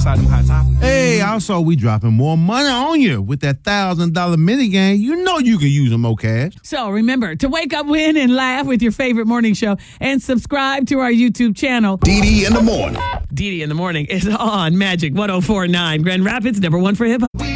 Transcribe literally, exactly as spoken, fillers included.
outside them hot topics. Hey, also, we dropping more money on you with that one thousand dollars mini game. You know you can use them, Mo Cash. So remember to wake up, win, and laugh with your favorite morning show and subscribe to our YouTube channel. D D in the morning. D D in the morning is on Magic one oh four point nine. Grand Rapids, number one for hip hop.